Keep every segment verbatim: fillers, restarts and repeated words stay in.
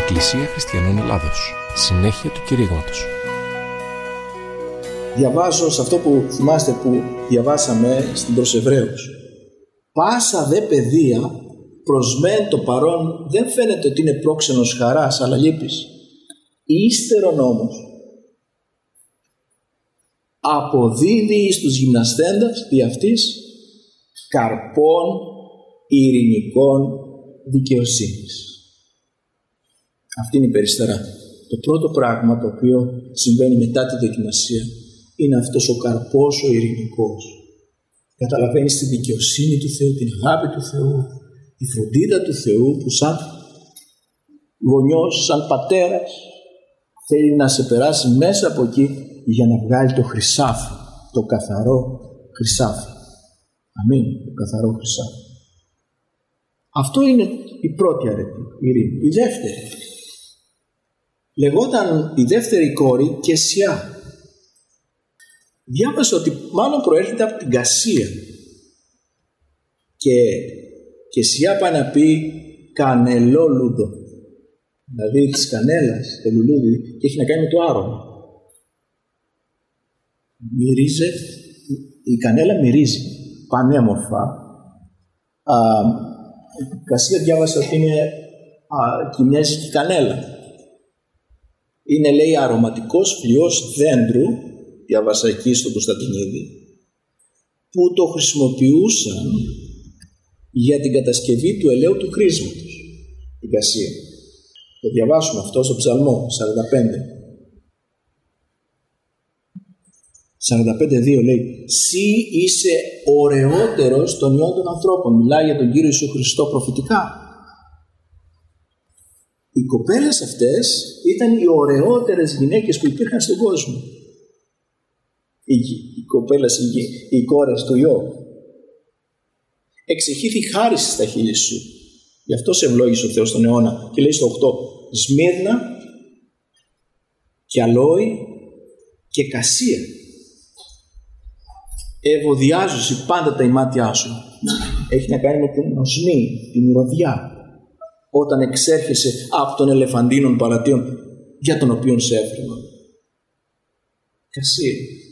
Εκκλησία Χριστιανών Ελλάδος. Συνέχεια του κηρύγματος. Διαβάζω σε αυτό που θυμάστε που διαβάσαμε στην προς Εβραίους. Πάσα δε παιδεία προς μεν το παρόν δεν φαίνεται ότι είναι πρόξενος χαράς αλλά λύπης. Ύστερον όμως αποδίδει στους γυμνασθέντας δι' αυτής καρπών ειρηνικών δικαιοσύνης. Αυτή είναι η περιστερά. Το πρώτο πράγμα το οποίο συμβαίνει μετά τη δοκιμασία είναι αυτός ο καρπός ο ειρηνικός. Καταλαβαίνεις τη δικαιοσύνη του Θεού, την αγάπη του Θεού, τη φροντίδα του Θεού που σαν γονιός, σαν πατέρας θέλει να σε περάσει μέσα από εκεί για να βγάλει το χρυσάφι, το καθαρό χρυσάφι. Αμήν, το καθαρό χρυσάφι. Αυτό είναι η πρώτη αρετή, η ειρήνη. Η δεύτερη λεγόταν η δεύτερη κόρη Κεσιά. Διάβασα ότι μάλλον προέρχεται από την Κασία και Κεσιά πάει να πει κανελόλουδο, δηλαδή της κανέλας, το λουλούδι, και έχει να κάνει με το άρωμα. Μυρίζει, η κανέλα μυρίζει πανέμορφα. Α, η Κασία διάβασα ότι είναι α, κινέζικη κανέλα. Είναι, λέει, αρωματικός φλοιός δέντρου, διάβασα εκεί στο Κωνσταντινίδη, που το χρησιμοποιούσαν για την κατασκευή του ελαίου του χρήσματος, την Κασία. Το διαβάσουμε αυτό στο Ψαλμό σαράντα πέντε. σαράντα πέντε δύο λέει «Συ είσαι ωραιότερος των ιών των ανθρώπων». Μιλάει για τον Κύριο Ιησού Χριστό προφητικά. Οι κοπέλες αυτές ήταν οι ωραιότερες γυναίκες που υπήρχαν στον κόσμο. Οι, οι κοπέλες, οι, οι κόρες του Ιώβ. Εξεχήθη χάριση στα χείλη σου. Γι' αυτό σε ευλόγησε ο Θεός τον αιώνα. Και λέει στο οκτώ Σμύρνα και Αλόη και Κασία. Ευωδιάζουσι πάντα τα ημάτια σου. Έχει να κάνει με την οσμή, την μυρωδιά. Όταν εξέρχεσαι από τον ελεφαντίνων παρατίων για τον οποίον σε έφερνα. Κασία.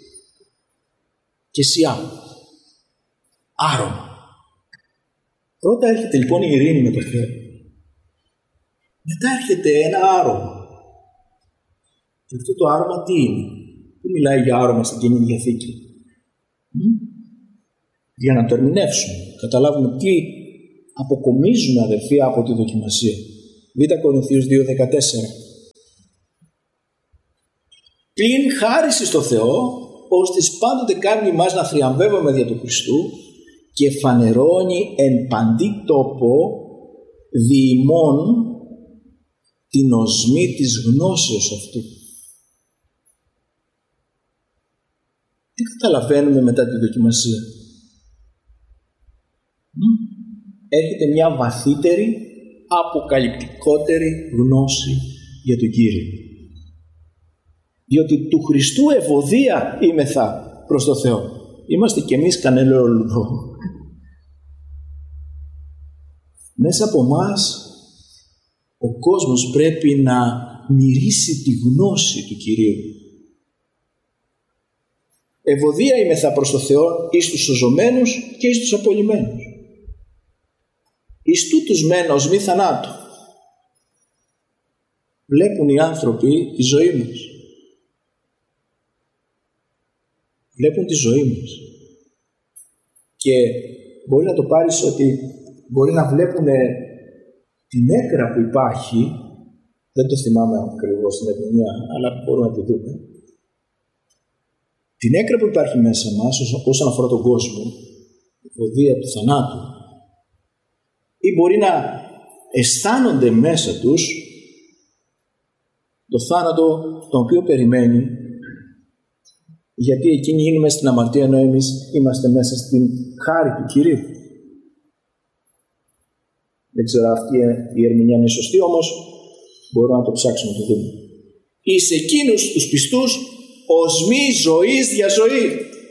Κεσιά. Άρωμα. Πρώτα έρχεται λοιπόν η ειρήνη με το Θεό. Μετά έρχεται ένα άρωμα. Και αυτό το άρωμα τι είναι? Πού μιλάει για άρωμα στην Καινή Διαθήκη? Για να το ερμηνεύσουμε, καταλάβουμε τι αποκομίζουμε, αδελφοί, από τη δοκιμασία. Β' Κορινθίους δύο δεκατέσσερα. Πλην χάριση στο Θεό, ώστις πάντοτε κάνει εμάς να θριαμβεύουμε δια του Χριστού και φανερώνει εν παντή τόπο δι' ημών την οσμή της γνώσεως αυτού. Τι καταλαβαίνουμε μετά τη δοκιμασία? Έρχεται μια βαθύτερη, αποκαλυπτικότερη γνώση για τον Κύριο. Διότι του Χριστού ευωδία είμεθα προς το Θεό. Είμαστε κι εμείς κανελόλουδο. Μέσα από μας ο κόσμος πρέπει να μυρίσει τη γνώση του Κυρίου. Ευωδία είμεθα προς το Θεό εις τους σωζωμένους και εις τους απολυμένους. Εις τούτους μεν ως μη θανάτου. Βλέπουν οι άνθρωποι τη ζωή μας. Βλέπουν τη ζωή μας. Και μπορεί να το πάρεις ότι μπορεί να βλέπουν την έκρα που υπάρχει, δεν το θυμάμαι ακριβώς στην ερμηνεία, αλλά μπορούμε να το δούμε. Την έκρα που υπάρχει μέσα μας όσον αφορά τον κόσμο, η ευωδία του θανάτου, ή μπορεί να αισθάνονται μέσα τους το θάνατο τον οποίο περιμένει, γιατί εκείνοι είναι μέσα στην αμαρτία ενώ εμείς είμαστε μέσα στην χάρη του Κυρίου. Δεν ξέρω αυτή η ερμηνεία είναι σωστή, όμως μπορούμε να το ψάξουμε να το δούμε. Εις εκείνους τους πιστούς οσμή ζωής δια ζωή.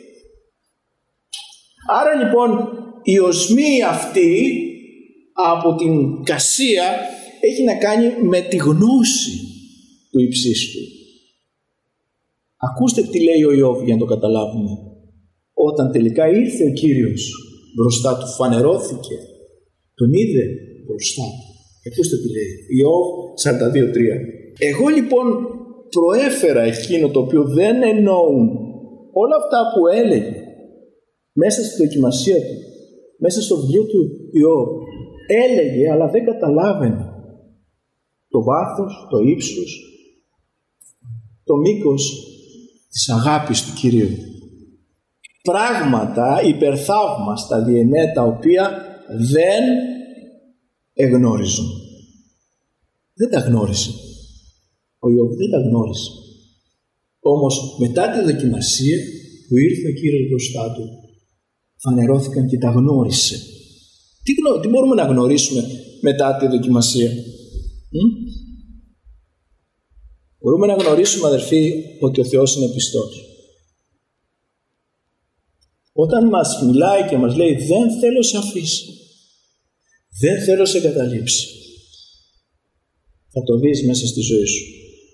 Άρα λοιπόν η οσμή αυτή από την Κασία έχει να κάνει με τη γνώση του υψίστου. Ακούστε τι λέει ο Ιώβ για να το καταλάβουμε. Όταν τελικά ήρθε ο Κύριος μπροστά του, φανερώθηκε, τον είδε μπροστά του. Ακούστε τι λέει. Ιώβ σαράντα δύο τρία. Εγώ λοιπόν προέφερα εκείνο το οποίο δεν εννοούν. Όλα αυτά που έλεγε μέσα στη δοκιμασία του, μέσα στο βιβλίο του Ιώβ, έλεγε αλλά δεν καταλάβαινε το βάθος, το ύψος, το μήκος της αγάπης του Κυρίου. Πράγματα υπερθαύμαστα διεμέ τα οποία δεν εγνώριζουν. Δεν τα γνώρισε. Ο Ιώβ δεν τα γνώρισε. Όμως μετά τη δοκιμασία που ήρθε ο Κύριος μπροστά του, φανερώθηκαν και τα γνώρισε. Τι, γνω... Τι μπορούμε να γνωρίσουμε μετά τη δοκιμασία? Μ? Μπορούμε να γνωρίσουμε, αδερφοί, ότι ο Θεός είναι πιστός. Όταν μας μιλάει και μας λέει δεν θέλω σε αφήσει, δεν θέλω σε εγκαταλείψει, θα το δεις μέσα στη ζωή σου.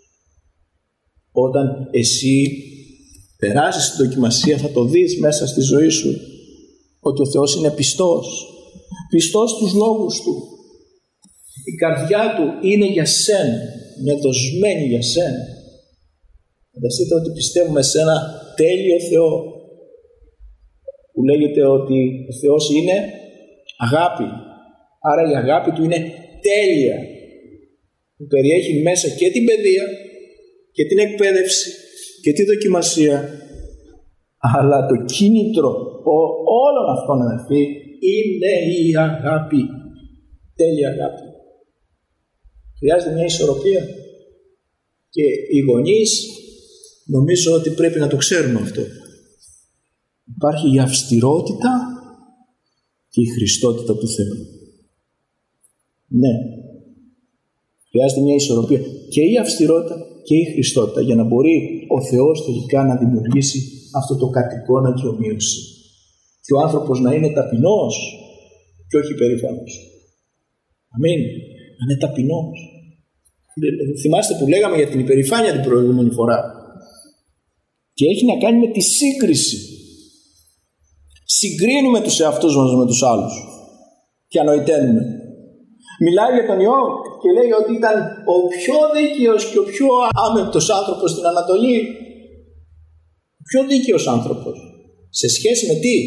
Όταν εσύ περάσεις τη δοκιμασία, θα το δεις μέσα στη ζωή σου ότι ο Θεός είναι πιστός. Πιστός στους λόγους Του. Η καρδιά Του είναι για σένα, είναι δοσμένη για σένα. Φανταστείτε ότι πιστεύουμε σε ένα τέλειο Θεό που λέγεται ότι ο Θεός είναι αγάπη. Άρα η αγάπη Του είναι τέλεια, που περιέχει μέσα και την παιδεία και την εκπαίδευση και τη δοκιμασία, αλλά το κίνητρο όλων αυτών, αδελφοί, είναι η αγάπη. Τέλεια αγάπη. Χρειάζεται μια ισορροπία και οι γονείς νομίζω ότι πρέπει να το ξέρουμε αυτό. Υπάρχει η αυστηρότητα και η χριστότητα του Θεού. Ναι. Χρειάζεται μια ισορροπία και η αυστηρότητα και η χριστότητα για να μπορεί ο Θεός τελικά να δημιουργήσει αυτό το κατ' και ομοίωση. Και ο άνθρωπος να είναι ταπεινός και όχι περήφανος. Αμήν. Να είναι ταπεινός. Θυμάστε που λέγαμε για την υπερηφάνεια την προηγούμενη φορά. Και έχει να κάνει με τη σύγκριση. Συγκρίνουμε τους εαυτούς μας με τους άλλους και ανοηταίνουμε. Μιλάει για τον Ιώβ και λέει ότι ήταν ο πιο δίκαιος και ο πιο άμεμπτος άνθρωπος στην Ανατολή. Ο πιο δίκαιος άνθρωπος. Σε σχέση με τι?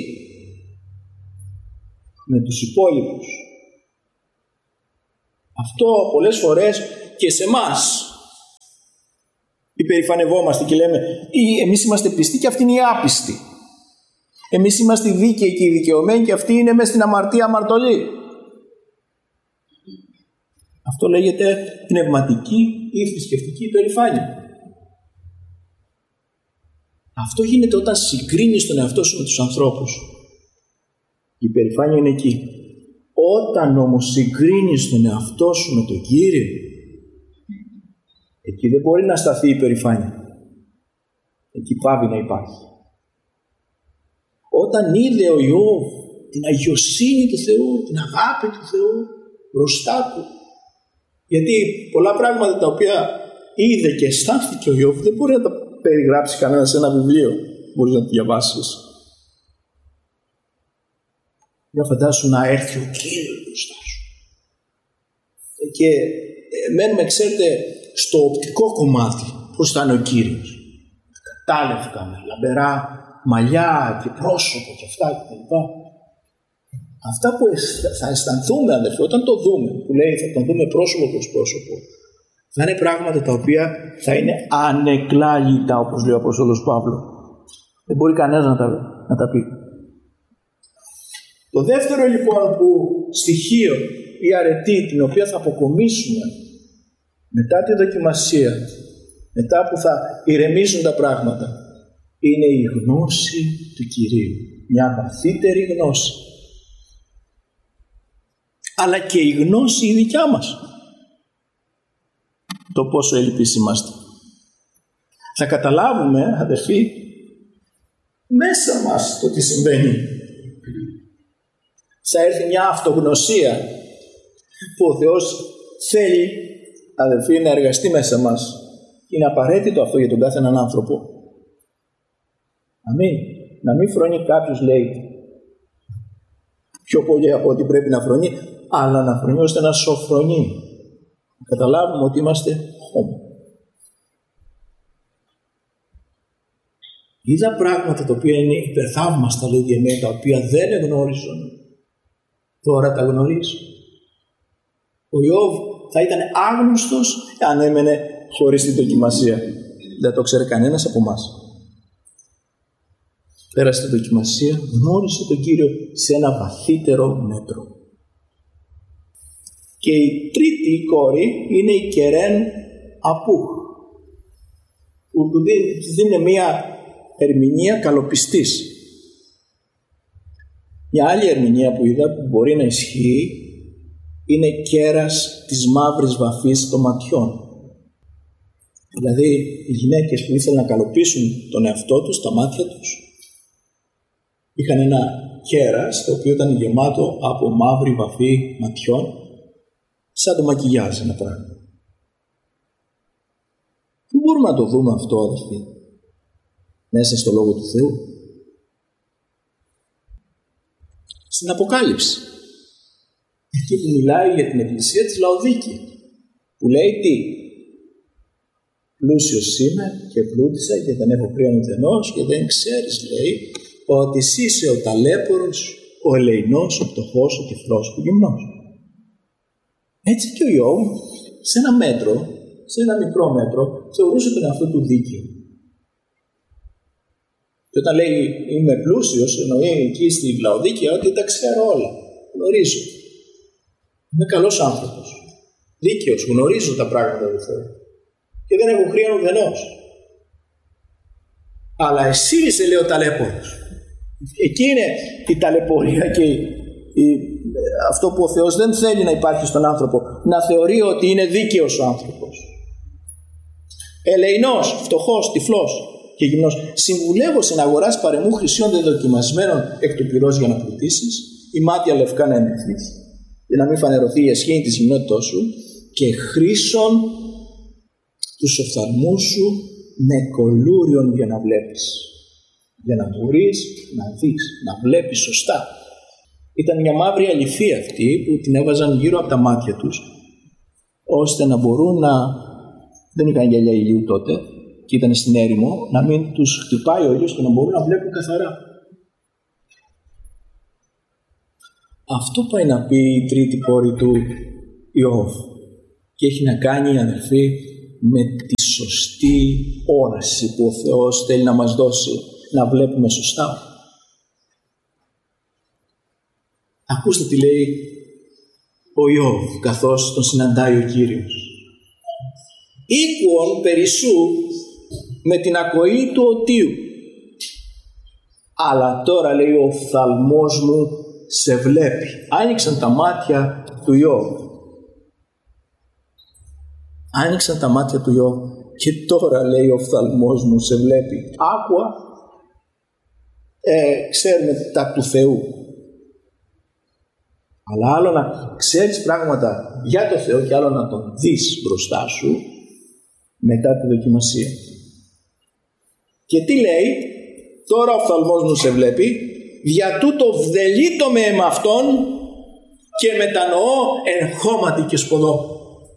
Με τους υπόλοιπους. Αυτό πολλές φορές και σε εμάς υπερηφανευόμαστε και λέμε εμείς είμαστε πιστοί και αυτοί είναι οι άπιστοι. Εμείς είμαστε οι δίκαιοι και οι δικαιωμένοι και αυτοί είναι μέσα στην αμαρτία αμαρτωλοί. Αυτό λέγεται πνευματική ή θρησκευτική υπερηφάνεια. Αυτό γίνεται όταν συγκρίνεις τον εαυτό σου με τους ανθρώπους. Η υπερηφάνεια είναι εκεί. Όταν όμως συγκρίνεις τον εαυτό σου με τον Κύριο, εκεί δεν μπορεί να σταθεί η υπερηφάνεια. Εκεί πάβει να υπάρχει. Όταν είδε ο Ιώβ την αγιοσύνη του Θεού, την αγάπη του Θεού μπροστά του, γιατί πολλά πράγματα τα οποία είδε και αισθάνθηκε ο Ιώβ δεν μπορεί να τα περιγράψει κανένα σε ένα βιβλίο. Μπορείς να το διαβάσεις. Για φαντάσου να έρθει ο Κύριος μπροστά σου. Και μένουμε, ξέρετε, στο οπτικό κομμάτι πώς θα είναι ο Κύριος. Κατάλευκα με λαμπερά μαλλιά και πρόσωπο και αυτά και λοιπά. Αυτά που θα αισθανθούμε, αδερφοί, όταν το δούμε, που λέει θα τον δούμε πρόσωπο προς πρόσωπο, θα είναι πράγματα τα οποία θα είναι ανεκλάλητα, όπως λέει ο Απόστολος Παύλο. Δεν μπορεί κανένας να τα, να τα πει. Το δεύτερο λοιπόν που στοιχείο ή αρετή την οποία θα αποκομίσουμε μετά τη δοκιμασία, μετά που θα ηρεμήσουν τα πράγματα, είναι η γνώση του Κυρίου. Μια βαθύτερη γνώση. Αλλά και η γνώση η δικιά μας. Το πόσο ελλειπείς είμαστε. Θα καταλάβουμε, αδερφοί, μέσα μας το τι συμβαίνει. Θα έρθει μια αυτογνωσία που ο Θεός θέλει, αδελφοί, να εργαστεί μέσα μας. Είναι απαραίτητο αυτό για τον κάθε έναν άνθρωπο. Αμήν. Να μην φρονεί κάποιος, λέει, πιο πολύ από ό,τι πρέπει να φρονεί, αλλά να φρονεί ώστε να σοφρονεί. Να καταλάβουμε ότι είμαστε χώμα. Είδα πράγματα τα οποία είναι υπερθαύμαστα, λέει για μένα, τα οποία δεν γνώριζαν. Τώρα τα γνωρίζω. Ο Ιώβ θα ήταν άγνωστος αν έμενε χωρίς την δοκιμασία. Δεν το ξέρει κανένας από εμάς. Πέρασε την δοκιμασία, γνώρισε τον Κύριο σε ένα βαθύτερο μέτρο. Και η τρίτη κόρη είναι η Κερέν Απούχ, που του δίνει μια ερμηνεία καλοπιστής. Μια άλλη ερμηνεία που είδα που μπορεί να ισχύει είναι κέρας της μαύρης βαφής των ματιών. Δηλαδή οι γυναίκες που ήθελαν να καλοπίσουν τον εαυτό τους, τα μάτια τους, είχαν ένα κέρας το οποίο ήταν γεμάτο από μαύρη βαφή ματιών, σαν το μακιγιάζ ένα πράγμα. Πού μπορούμε να το δούμε αυτό, αδελφοί? Μέσα στο Λόγο του Θεού. Στην Αποκάλυψη. Εκεί που μιλάει για την εκκλησία της Λαοδίκη. Που λέει τι? Πλούσιος είμαι και πλούτησα και δεν έχω χρέον ουδενός και δεν ξέρεις, λέει, ότι εσύ είσαι ο ταλέπορος, ο ελεεινός, ο φτωχός, ο τυφλός και ο γυμνός. Έτσι και ο Ιώβ, σε ένα μέτρο, σε ένα μικρό μέτρο, θεωρούσε τον εαυτό του δίκαιο. Και όταν λέει είμαι πλούσιος, εννοεί εκεί στη Λαοδίκεια ότι τα ξέρω όλα. Γνωρίζω. Είμαι καλός άνθρωπος. Δίκαιος. Γνωρίζω τα πράγματα του Θεού. Και δεν έχω χρέον ουδενός. Αλλά εσύ είσαι, λέει, ο ταλέπορος. Εκεί είναι η ταλαιπωρία και η, η, αυτό που ο Θεός δεν θέλει να υπάρχει στον άνθρωπο. Να θεωρεί ότι είναι δίκαιος ο άνθρωπος. Ελεεινός, φτωχός, τυφλός και γυμνός. Συμβουλεύω σε να αγοράσεις παρεμού χρυσίων δεδοκιμασμένων εκ του πυρός για να πλουτίσεις, ή μάτια λευκά να εμειχθείς, για να μην φανερωθεί η αισχήνη της γυμνότητός σου, και χρήσον τους οφθαλμούς σου με κολούριον για να βλέπεις. Για να μπορείς να δεις, να βλέπεις σωστά. Ήταν μια μαύρη αληθεία αυτή που την έβαζαν γύρω από τα μάτια τους, ώστε να μπορούν να... Δεν είχαν γυαλιά ηλίου τότε και ήταν στην έρημο, να μην τους χτυπάει ο ήλιος και να μπορούν να βλέπουν καθαρά. Αυτό πάει να πει η τρίτη κόρη του Ιώβ και έχει να κάνει, αδελφοί, με τη σωστή όραση που ο Θεός θέλει να μας δώσει, να βλέπουμε σωστά. Ακούστε τι λέει ο Ιώβ καθώς τον συναντάει ο Κύριος. Ήκουον περισσού με την ακοή του οτίου, αλλά τώρα, λέει, ο οφθαλμός μου σε βλέπει. Άνοιξαν τα μάτια του Ιώβ. Άνοιξαν τα μάτια του Ιώβ και τώρα, λέει, ο οφθαλμός μου σε βλέπει. Άκουα, ε, ξέρουμε τα του Θεού. Αλλά άλλο να ξέρεις πράγματα για το Θεό και άλλο να τον δεις μπροστά σου μετά τη δοκιμασία. Και τι λέει? Τώρα ο οφθαλμός μου σε βλέπει, δια τούτο βδελείτο με εμ' αυτόν και μετανοώ εν χώματι και σποδό.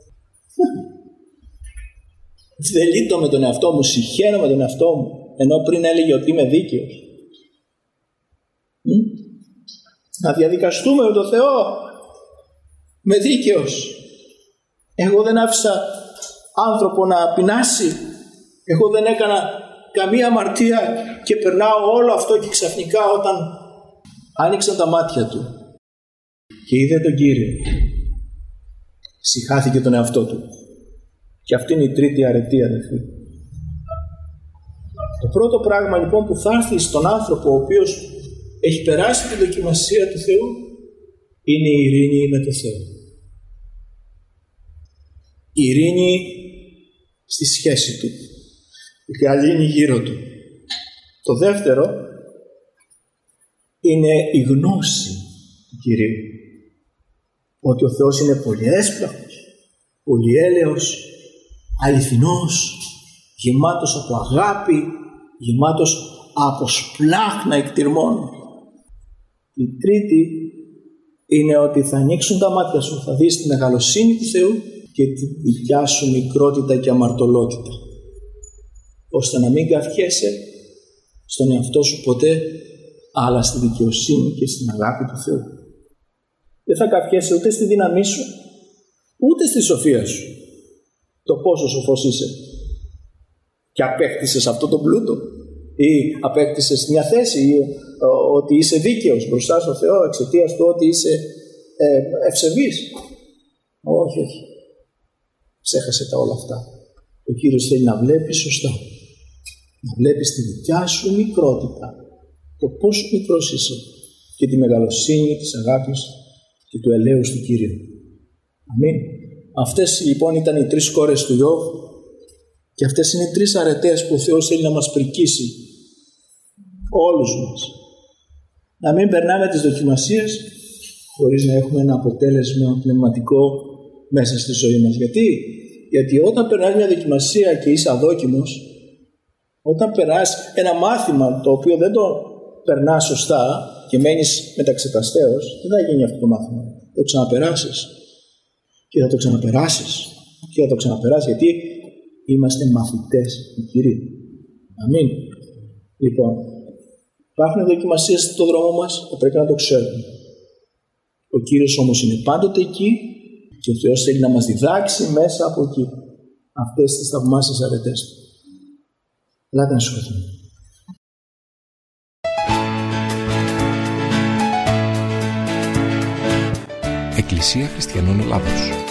Βδελείτο με τον εαυτό μου, συχαίνω με τον εαυτό μου, ενώ πριν έλεγε ότι είμαι δίκαιος. Να διαδικαστούμε με τον Θεό, με δίκαιος. Εγώ δεν άφησα άνθρωπο να πεινάσει, εγώ δεν έκανα καμία αμαρτία και περνάω όλο αυτό και ξαφνικά όταν άνοιξαν τα μάτια του και είδε τον Κύριο, συχάθηκε τον εαυτό του. Και αυτή είναι η τρίτη αρετή, αδελφοί. Το πρώτο πράγμα λοιπόν που θα έρθει στον άνθρωπο ο οποίος έχει περάσει τη δοκιμασία του Θεού είναι η ειρήνη με το Θεό. Η ειρήνη στη σχέση του, η γαλήνη γύρω του. Το δεύτερο είναι η γνώση του Κυρίου, ότι ο Θεός είναι πολύ έσπλαχνος, πολυέλεος, αληθινός, γεμάτος από αγάπη, γεμάτος από σπλάχνα εκτιρμών. Η τρίτη είναι ότι θα ανοίξουν τα μάτια σου, θα δεις τη μεγαλοσύνη του Θεού και τη δικιά σου μικρότητα και αμαρτωλότητα, ώστε να μην καυχέσαι στον εαυτό σου ποτέ, αλλά στη δικαιοσύνη και στην αγάπη του Θεού. Δεν θα καυχέσαι ούτε στη δύναμή σου, ούτε στη σοφία σου, το πόσο σοφός είσαι, και απέκτησες αυτό το πλούτο, ή απέκτησες μια θέση, ή ότι είσαι δίκαιος μπροστά στο Θεό εξαιτίας του ότι είσαι ε, ευσεβής. Όχι, όχι. Ξέχασε τα όλα αυτά. Ο Κύριος θέλει να βλέπεις σωστά. Να βλέπεις τη δικιά σου μικρότητα, το πόσο μικρός είσαι, και τη μεγαλοσύνη της αγάπης και του ελέους του Κυρίου. Αμήν. Αυτές λοιπόν ήταν οι τρεις κόρες του Ιώβ, και αυτές είναι οι τρεις αρετές που ο Θεός θέλει να μας πρικήσει όλους μας. Να μην περνάμε τις δοκιμασίες χωρίς να έχουμε ένα αποτέλεσμα πνευματικό μέσα στη ζωή μας. Γιατί, Γιατί όταν περνάς μια δοκιμασία και είσαι αδόκιμος, όταν περνάς ένα μάθημα το οποίο δεν το περνάς σωστά και μένεις μεταξεταστέως, δεν θα γίνει αυτό το μάθημα. Θα το ξαναπεράσεις και θα το ξαναπεράσεις και θα το ξαναπεράσεις, γιατί είμαστε μαθητές του Κυρίου. Αμήν. Λοιπόν, υπάρχουν δοκιμασίες στον δρόμο μας, θα πρέπει να το ξέρουμε. Ο Κύριος όμως είναι πάντοτε εκεί και ο Θεός θέλει να μας διδάξει μέσα από εκεί αυτές τις θαυμάσιες αρετές του. Ελάτε να σηκωθούμε. Εκκλησία Χριστιανών Ελλάδος.